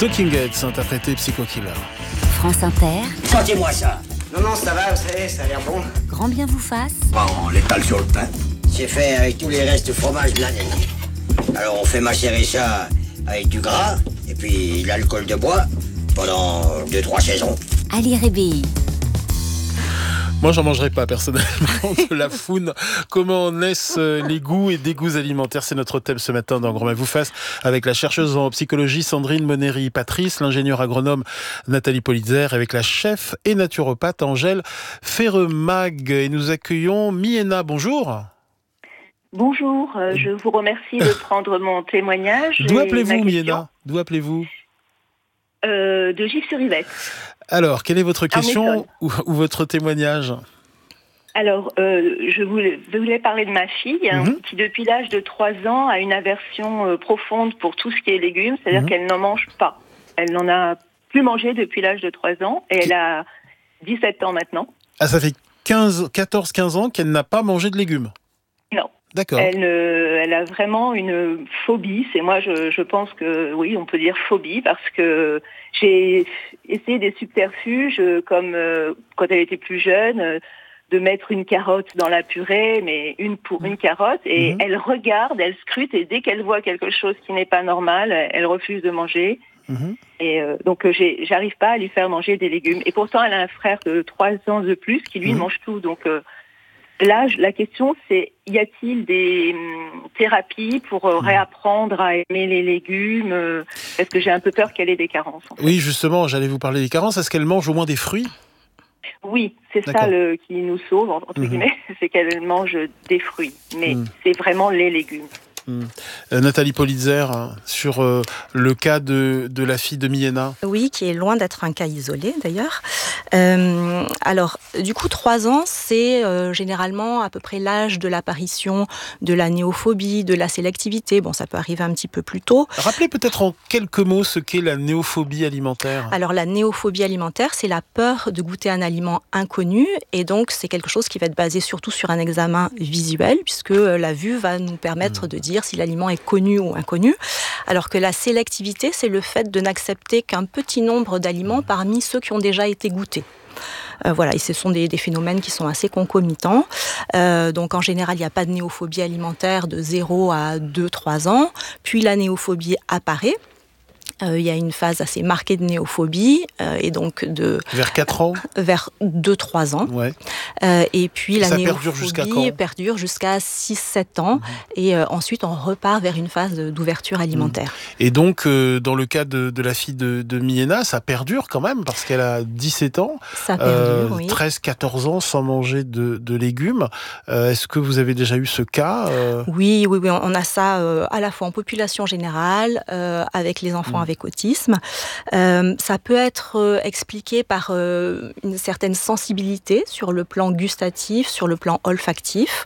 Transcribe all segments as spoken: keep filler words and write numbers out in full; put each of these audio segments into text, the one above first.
Talking Heads, interprété Psycho Killer. France Inter. Sentez-moi ça. Non, non, ça va, vous savez, ça a l'air bon. Grand bien vous fasse. Bon, on l'étale sur le pain. C'est fait avec tous les restes de fromage de l'année. Alors on fait macérer ça avec du gras et puis l'alcool de bois pendant deux trois saisons. Ali Rébéi. Moi, j'en mangerai pas personnellement de la foune. Comment naissent les goûts et dégoûts alimentaires? C'est notre thème ce matin dans Grand Bien vous fasse, avec la chercheuse en psychologie Sandrine Monnery-Patrice, l'ingénieur agronome Nathalie Politzer, avec la chef et naturopathe Angèle Ferremag. Et nous accueillons Miena. Bonjour. Bonjour, euh, je vous remercie de prendre mon témoignage. D'où appelez-vous, Miena? D'où appelez-vous? euh, De Gif-sur-Yvette. Alors, quelle est votre question ou, ou votre témoignage? Alors, euh, je voulais, je voulais parler de ma fille, hein, Mm-hmm. qui depuis l'âge de trois ans a une aversion euh, profonde pour tout ce qui est légumes, c'est-à-dire Mm-hmm. qu'elle n'en mange pas. Elle n'en a plus mangé depuis l'âge de trois ans et elle a dix-sept ans maintenant. Ah, ça fait quinze, quatorze quinze ans qu'elle n'a pas mangé de légumes? Non. D'accord. Elle, euh, elle a vraiment une phobie. C'est moi, je, je pense que oui, on peut dire phobie parce que j'ai essayé des subterfuges euh, comme euh, quand elle était plus jeune, euh, de mettre une carotte dans la purée, mais une pour une carotte, et Mmh. elle regarde, elle scrute, et dès qu'elle voit quelque chose qui n'est pas normal, elle refuse de manger. Mmh. Et euh, donc, j'ai, j'arrive pas à lui faire manger des légumes. Et pourtant, elle a un frère de trois ans de plus qui, lui, Mmh. mange tout. Donc, euh, là, la question, c'est, y a-t-il des hum, thérapies pour euh, réapprendre à aimer les légumes euh, Parce que j'ai un peu peur qu'elle ait des carences. En fait. Oui, justement, j'allais vous parler des carences. Est-ce qu'elle mange au moins des fruits? Oui, c'est D'accord. ça le, qui nous sauve, entre Mmh. guillemets, c'est qu'elle mange des fruits. Mais Mmh. c'est vraiment les légumes. Mmh. Euh, Nathalie Politzer, hein, sur euh, le cas de, de la fille de Miena. Oui, qui est loin d'être un cas isolé d'ailleurs. Euh, alors, du coup, trois ans, c'est euh, généralement à peu près l'âge de l'apparition de la néophobie, de la sélectivité. Bon, ça peut arriver un petit peu plus tôt. Rappelez peut-être en quelques mots ce qu'est la néophobie alimentaire. Alors, la néophobie alimentaire, c'est la peur de goûter un aliment inconnu. Et donc, c'est quelque chose qui va être basé surtout sur un examen visuel, puisque la vue va nous permettre mmh. de dire si l'aliment est connu ou inconnu. Alors que la sélectivité, c'est le fait de n'accepter qu'un petit nombre d'aliments parmi ceux qui ont déjà été goûtés. Euh, voilà, et ce sont des, des phénomènes qui sont assez concomitants. Euh, donc en général, il n'y a pas de néophobie alimentaire de zéro à deux trois ans. Puis la néophobie apparaît. Euh, il y a une phase assez marquée de néophobie, euh, et donc de... Vers quatre ans Vers deux trois ans. Ouais. Euh, et puis et la ça néophobie perdure jusqu'à quand? perdure jusqu'à six sept ans. Mmh. Et euh, ensuite, on repart vers une phase d'ouverture alimentaire. Mmh. Et donc, euh, dans le cas de, de la fille de, de Miena, ça perdure quand même, parce qu'elle a dix-sept ans. Ça perdure, euh, oui. treize quatorze ans sans manger de, de légumes. Euh, est-ce que vous avez déjà eu ce cas euh... Oui, oui, oui, on a ça euh, à la fois en population générale, euh, avec les enfants mmh. avec autisme. Euh, ça peut être euh, expliqué par euh, une certaine sensibilité sur le plan gustatif, sur le plan olfactif.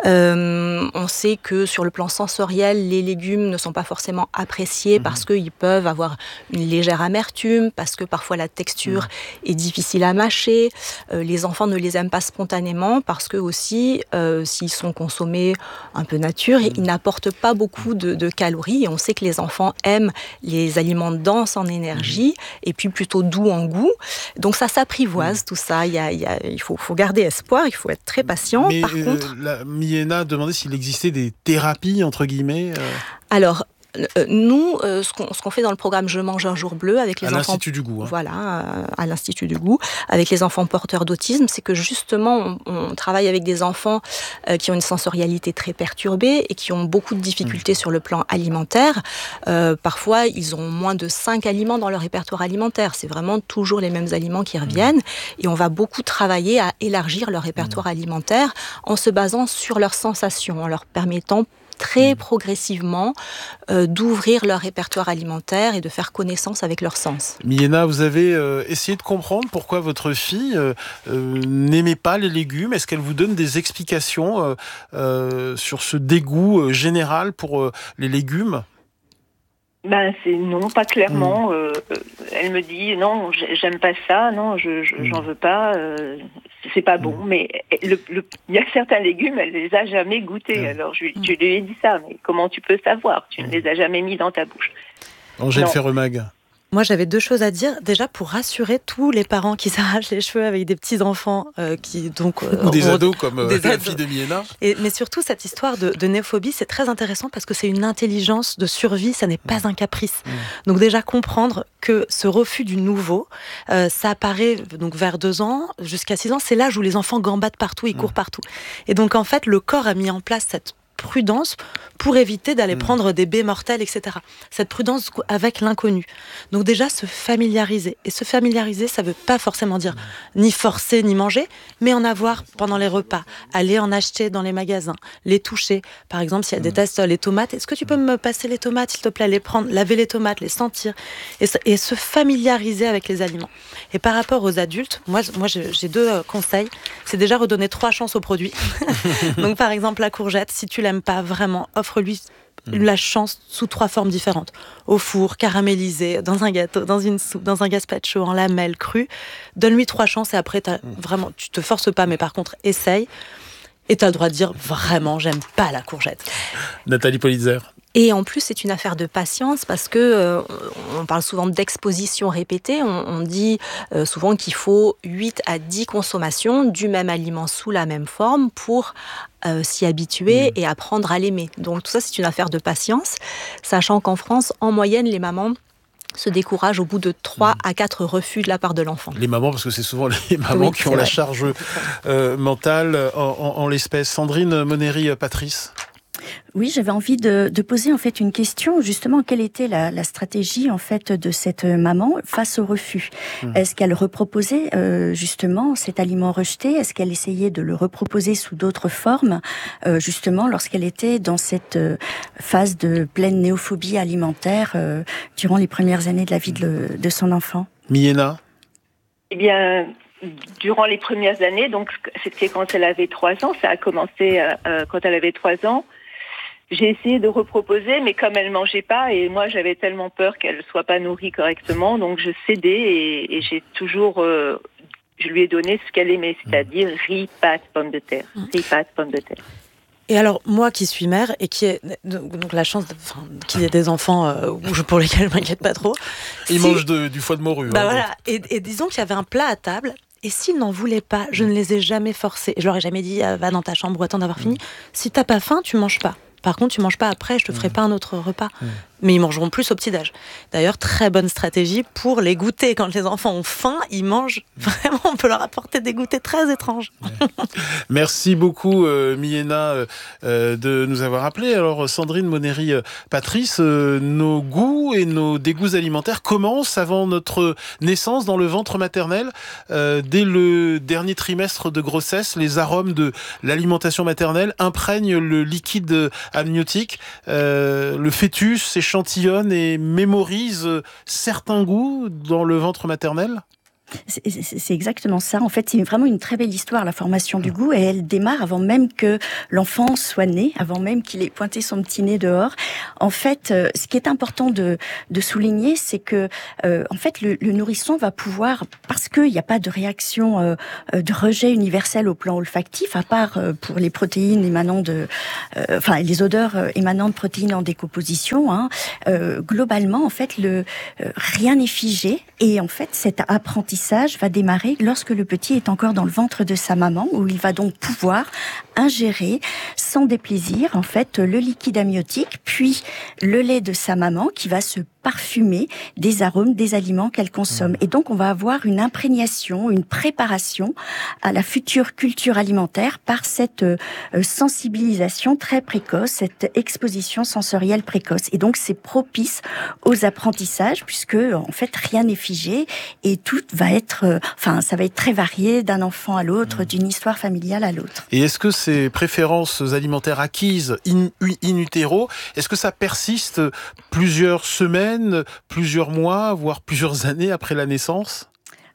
Euh, on sait que sur le plan sensoriel, les légumes ne sont pas forcément appréciés mmh. parce qu'ils peuvent avoir une légère amertume, parce que parfois la texture mmh. est difficile à mâcher. Euh, les enfants ne les aiment pas spontanément parce que aussi, euh, s'ils sont consommés un peu nature, mmh. ils n'apportent pas beaucoup de, de calories. Et on sait que les enfants aiment les aliments dense en énergie mmh. et puis plutôt doux en goût. Donc ça s'apprivoise mmh. tout ça. Il, y a, il, y a, il faut, faut garder espoir, il faut être très patient. Mais Par euh, contre, la, Miena demandait s'il existait des thérapies entre guillemets. Euh... Alors. Euh, nous, euh, ce, qu'on, ce qu'on fait dans le programme Je mange un jour bleu avec les à enfants... À l'Institut du goût. Hein. Voilà, euh, à l'Institut du goût, avec les enfants porteurs d'autisme, c'est que justement, on, on travaille avec des enfants euh, qui ont une sensorialité très perturbée et qui ont beaucoup de difficultés mmh. sur le plan alimentaire. Euh, parfois, ils ont moins de cinq aliments dans leur répertoire alimentaire. C'est vraiment toujours les mêmes aliments qui reviennent. Mmh. Et on va beaucoup travailler à élargir leur répertoire mmh. alimentaire en se basant sur leurs sensations, en leur permettant très progressivement euh, d'ouvrir leur répertoire alimentaire et de faire connaissance avec leurs sens. Miena, vous avez euh, essayé de comprendre pourquoi votre fille euh, euh, n'aimait pas les légumes. Est-ce qu'elle vous donne des explications euh, euh, sur ce dégoût euh, général pour euh, les légumes ? Ben c'est non, pas clairement. Mmh. Euh, elle me dit non, j'aime pas ça, non, je, je mmh. j'en veux pas, euh, c'est pas bon. Mmh. Mais le, le, il y a certains légumes, elle les a jamais goûtés. Mmh. Alors je, je lui ai dit ça, mais comment tu peux savoir ? Tu mmh. ne les as jamais mis dans ta bouche. Angèle Ferremag. Moi, j'avais deux choses à dire. Déjà, pour rassurer tous les parents qui s'arrachent les cheveux avec des petits-enfants euh, qui donc euh, ou des ont, ados comme des euh, la ados. fille de Miena. Et, mais surtout, cette histoire de, de néophobie, c'est très intéressant parce que c'est une intelligence de survie, ça n'est pas mmh. un caprice. Mmh. Donc déjà, comprendre que ce refus du nouveau, euh, ça apparaît donc vers deux ans jusqu'à six ans, c'est l'âge où les enfants gambadent partout, ils mmh. courent partout. Et donc en fait, le corps a mis en place cette prudence pour éviter d'aller mmh. prendre des baies mortelles, et cetera. Cette prudence avec l'inconnu. Donc déjà, se familiariser. Et se familiariser, ça ne veut pas forcément dire mmh. ni forcer, ni manger, mais en avoir pendant les repas. Aller en acheter dans les magasins, les toucher. Par exemple, si elle mmh. déteste les tomates, est-ce que tu peux me passer les tomates, s'il te plaît, les prendre, laver les tomates, les sentir, et, et se familiariser avec les aliments. Et par rapport aux adultes, moi, moi j'ai, j'ai deux euh, conseils. C'est déjà redonner trois chances aux produits. Donc par exemple, la courgette, si tu l'aimes pas vraiment, offre-lui mmh. la chance sous trois formes différentes. Au four, caramélisé, dans un gâteau, dans une soupe, dans un gazpacho, en lamelles, cru. Donne-lui trois chances et après, t'as, mmh. vraiment, tu te forces pas, mais par contre, essaye. Et tu as le droit de dire, vraiment, j'aime pas la courgette. Nathalie Politzer. Et en plus, c'est une affaire de patience parce que euh, on parle souvent d'exposition répétée. On, on dit euh, souvent qu'il faut huit à dix consommations du même aliment sous la même forme pour euh, s'y habituer mmh. et apprendre à l'aimer. Donc tout ça, c'est une affaire de patience, sachant qu'en France, en moyenne, les mamans se découragent au bout de trois à quatre refus de la part de l'enfant. Les mamans, parce que c'est souvent les mamans oui, qui ont vrai. la charge euh, mentale en, en, en l'espèce. Sandrine Monnery-Patrice. Oui, j'avais envie de, de poser en fait une question. Justement, quelle était la, la stratégie en fait de cette maman face au refus ? mmh. Est-ce qu'elle reproposait euh, justement cet aliment rejeté ? Est-ce qu'elle essayait de le reproposer sous d'autres formes, euh, justement lorsqu'elle était dans cette euh, phase de pleine néophobie alimentaire euh, durant les premières années de la vie de, de son enfant ? Miena ? Eh bien, durant les premières années, donc c'était quand elle avait trois ans. Ça a commencé euh, quand elle avait trois ans. J'ai essayé de reproposer, mais comme elle mangeait pas, et moi j'avais tellement peur qu'elle soit pas nourrie correctement, donc je cédais et, et j'ai toujours, euh, je lui ai donné ce qu'elle aimait, c'est-à-dire riz, pâtes, pommes de terre, riz, pâtes, pommes de terre. Et alors, moi qui suis mère et qui ai donc la chance de, enfin, qu'il y ait des enfants euh, pour lesquels je m'inquiète pas trop. Ils si... mangent de, du foie de morue. Bah hein, voilà. Et, et disons qu'il y avait un plat à table. Et s'ils n'en voulaient pas, je ne les ai jamais forcés. Je leur ai jamais dit, va dans ta chambre ou attends d'avoir fini. Si t'as pas faim, tu manges pas. Par contre, tu manges pas après, je te ferai mmh. pas un autre repas. Mmh. Mais ils mangeront plus au petit-déj. D'ailleurs, très bonne stratégie pour les goûters. Quand les enfants ont faim, ils mangent. Vraiment, on peut leur apporter des goûters très étranges. Ouais. Merci beaucoup, euh, Miena, euh, de nous avoir appelés. Alors, Sandrine Monnery-Patrice, euh, nos goûts et nos dégoûts alimentaires commencent avant notre naissance dans le ventre maternel. Euh, dès le dernier trimestre de grossesse, les arômes de l'alimentation maternelle imprègnent le liquide amniotique. Euh, le fœtus s'échantillonne et mémorise certains goûts dans le ventre maternel ? C'est, c'est, c'est exactement ça. En fait, c'est vraiment une très belle histoire, la formation du goût, et elle démarre avant même que l'enfant soit né, avant même qu'il ait pointé son petit nez dehors. En fait, euh, ce qui est important de, de souligner, c'est que, euh, en fait, le, le nourrisson va pouvoir, parce qu'il n'y a pas de réaction euh, de rejet universel au plan olfactif, à part euh, pour les protéines émanant de, euh, enfin, les odeurs émanant de protéines en décomposition. Hein, euh, globalement, en fait, le euh, rien n'est figé, et en fait, cet apprentissage va démarrer lorsque le petit est encore dans le ventre de sa maman, où il va donc pouvoir ingérer sans déplaisir en fait le liquide amniotique, puis le lait de sa maman qui va se parfumer des arômes des aliments qu'elle consomme. Et donc on va avoir une imprégnation, une préparation à la future culture alimentaire par cette euh, sensibilisation très précoce, cette exposition sensorielle précoce. Et donc c'est propice aux apprentissages puisque en fait rien n'est figé et tout va être, euh, enfin ça va être très varié d'un enfant à l'autre, d'une histoire familiale à l'autre. Et est-ce que ces préférences alimentaires acquises in, in utero, est-ce que ça persiste plusieurs semaines, plusieurs mois, voire plusieurs années après la naissance ?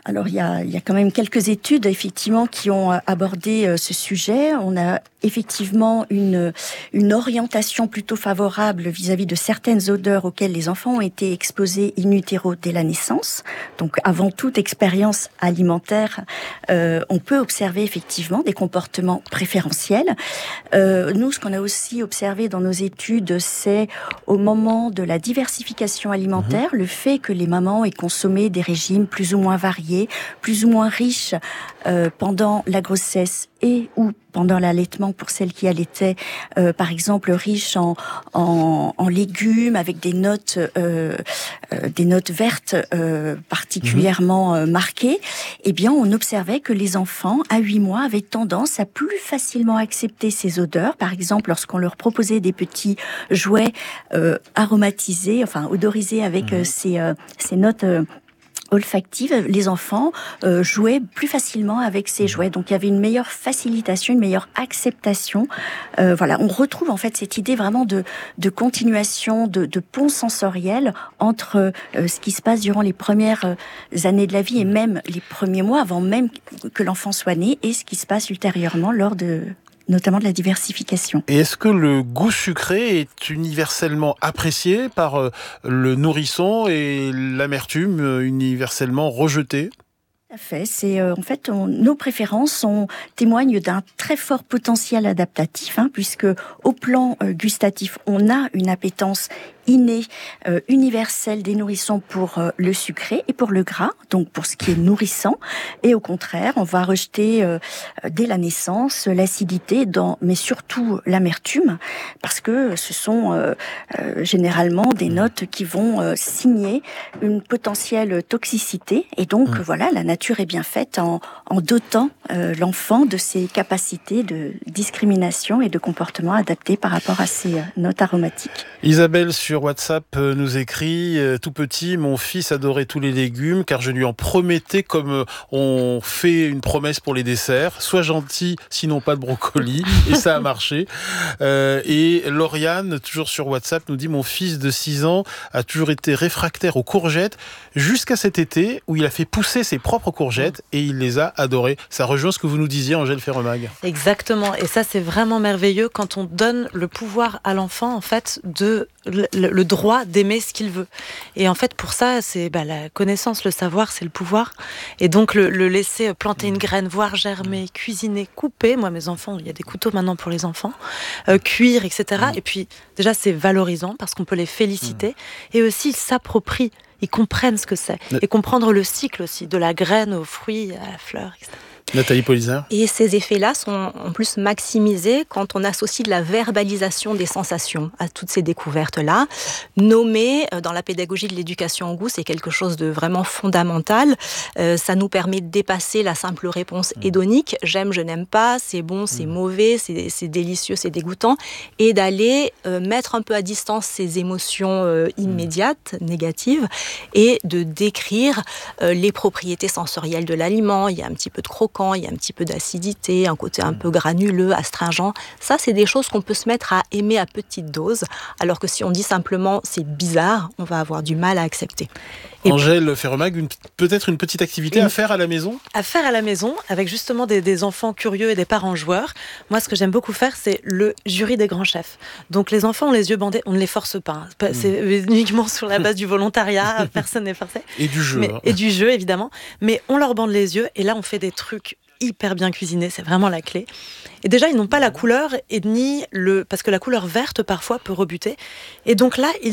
Alors, il y a, il y a quand même quelques études, effectivement, qui ont abordé euh, ce sujet. On a effectivement une, une orientation plutôt favorable vis-à-vis de certaines odeurs auxquelles les enfants ont été exposés in utero dès la naissance. Donc, avant toute expérience alimentaire, euh, on peut observer effectivement des comportements préférentiels. Euh, nous, ce qu'on a aussi observé dans nos études, c'est au moment de la diversification alimentaire, mmh. le fait que les mamans aient consommé des régimes plus ou moins variés, plus ou moins riches euh, pendant la grossesse et ou pendant l'allaitement pour celles qui allaitaient, euh, par exemple riches en, en, en légumes avec des notes, euh, euh, des notes vertes euh, particulièrement euh, marquées, eh bien on observait que les enfants à huit mois avaient tendance à plus facilement accepter ces odeurs. Par exemple, lorsqu'on leur proposait des petits jouets euh, aromatisés, enfin odorisés avec euh, ces, euh, ces notes euh, olfactive, les enfants euh, jouaient plus facilement avec ces jouets. Donc il y avait une meilleure facilitation, une meilleure acceptation. Euh, voilà, on retrouve en fait cette idée vraiment de, de continuation, de, de pont sensoriel entre euh, ce qui se passe durant les premières euh, années de la vie et même les premiers mois avant même que l'enfant soit né et ce qui se passe ultérieurement lors de notamment de la diversification. Et est-ce que le goût sucré est universellement apprécié par euh, le nourrisson et l'amertume euh, universellement rejetée ? Tout à fait. C'est euh, en fait on, nos préférences on témoignent d'un très fort potentiel adaptatif, hein, puisque au plan euh, gustatif, on a une appétence innée, euh, universelle des nourrissons pour euh, le sucré et pour le gras, donc pour ce qui est nourrissant. Et au contraire, on va rejeter euh, dès la naissance l'acidité, dans, mais surtout l'amertume, parce que ce sont euh, euh, généralement des notes qui vont euh, signer une potentielle toxicité. Et donc mmh. voilà, la nature est bien faite en, en dotant euh, l'enfant de ses capacités de discrimination et de comportement adaptés par rapport à ces euh, notes aromatiques. Isabelle sur WhatsApp euh, nous écrit euh, tout petit, mon fils adorait tous les légumes car je lui en promettais comme euh, on fait une promesse pour les desserts, sois gentil sinon pas de brocoli, et ça a marché. Euh, et Lauriane, toujours sur WhatsApp, nous dit mon fils de six ans a toujours été réfractaire aux courgettes jusqu'à cet été où il a fait pousser ses propres courgettes et il les a adorées. Ça rejoint ce que vous nous disiez, Angèle Ferremag. Exactement, et ça c'est vraiment merveilleux quand on donne le pouvoir à l'enfant en fait de le, le droit d'aimer ce qu'il veut. Et en fait pour ça c'est bah, la connaissance, le savoir, c'est le pouvoir. Et donc le, le laisser planter une graine, voir germer, cuisiner, couper. Moi mes enfants, il y a des couteaux maintenant pour les enfants, euh, cuire, et cetera. Et puis déjà c'est valorisant parce qu'on peut les féliciter et aussi ils s'approprient. Ils comprennent ce que c'est. Et comprendre le cycle aussi, de la graine au fruit, à la fleur, et cetera. Nathalie Polisard. Et ces effets-là sont en plus maximisés quand on associe de la verbalisation des sensations à toutes ces découvertes-là. Nommer, dans la pédagogie de l'éducation au goût, c'est quelque chose de vraiment fondamental. Euh, ça nous permet de dépasser la simple réponse hédonique. J'aime, je n'aime pas, c'est bon, c'est mauvais, c'est, c'est délicieux, c'est dégoûtant. Et d'aller euh, mettre un peu à distance ces émotions euh, immédiates, négatives, et de décrire euh, les propriétés sensorielles de l'aliment. Il y a un petit peu de croquant, il y a un petit peu d'acidité, un côté un peu granuleux, astringent. Ça, c'est des choses qu'on peut se mettre à aimer à petite dose, alors que si on dit simplement c'est bizarre, on va avoir du mal à accepter. Et Angèle Ferremag, une, peut-être une petite activité une, à faire à la maison ? À faire à la maison, avec justement des, des enfants curieux et des parents joueurs. Moi, ce que j'aime beaucoup faire, c'est le jury des grands chefs. Donc les enfants ont les yeux bandés, on ne les force pas. C'est mmh. uniquement sur la base du volontariat, personne n'est forcé. Et du jeu. Mais, hein. Et du jeu, évidemment. Mais on leur bande les yeux, et là, on fait des trucs hyper bien cuisinés, c'est vraiment la clé. Et déjà, ils n'ont pas la couleur, et ni le... parce que la couleur verte, parfois, peut rebuter. Et donc là, ils